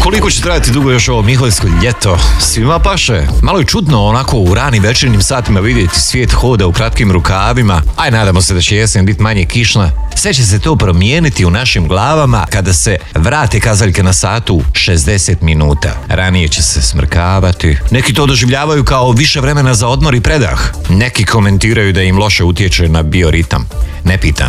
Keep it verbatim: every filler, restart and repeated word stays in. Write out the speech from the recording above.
Koliko će trajati dugo još ovo Miholjsko ljeto? Svima paše. Malo je čudno onako u ranim večernjim satima vidjeti svijet hoda u kratkim rukavima. Aj, nadamo se da će jesen biti manje kišna. Sve će se to promijeniti u našim glavama kada se vrate kazaljke na satu šezdeset minuta. Ranije će se smrkavati. Neki to doživljavaju kao više vremena za odmor i predah. Neki komentiraju da im loše utječe na bioritam. Ne pitam.